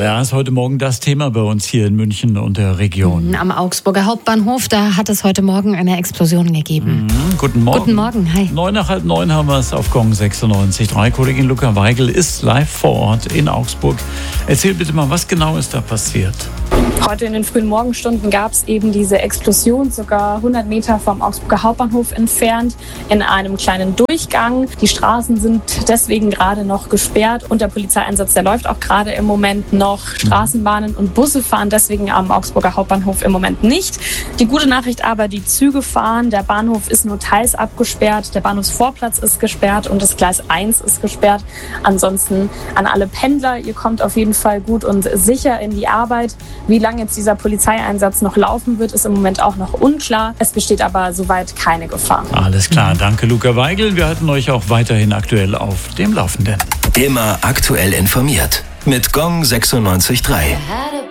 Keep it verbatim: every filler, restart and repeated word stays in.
Ja, ist heute Morgen das Thema bei uns hier in München und der Region. Am Augsburger Hauptbahnhof, da hat es heute Morgen eine Explosion gegeben. Mhm. Guten Morgen. Guten Morgen, hi. Neun nach halb neun haben wir es auf Gong sechsundneunzig Komma drei. Kollegin Luca Weigel ist live vor Ort in Augsburg. Erzähl bitte mal, was genau ist da passiert? Heute in den frühen Morgenstunden gab es eben diese Explosion, sogar hundert Meter vom Augsburger Hauptbahnhof entfernt, in einem kleinen Durchgang. Die Straßen sind deswegen gerade noch gesperrt und der Polizeieinsatz, der läuft auch gerade im Moment noch. Straßenbahnen und Busse fahren deswegen am Augsburger Hauptbahnhof im Moment nicht. Die gute Nachricht aber, die Züge fahren. Der Bahnhof ist nur teils abgesperrt, der Bahnhofsvorplatz ist gesperrt und das Gleis eins ist gesperrt. Ansonsten an alle Pendler, ihr kommt auf jeden Fall gut und sicher in die Arbeit. Wie lange jetzt dieser Polizeieinsatz noch laufen wird, ist im Moment auch noch unklar. Es besteht aber soweit keine Gefahr. Alles klar, danke Luca Weigel. Wir halten euch auch weiterhin aktuell auf dem Laufenden. Immer aktuell informiert mit Gong sechsundneunzig Komma drei.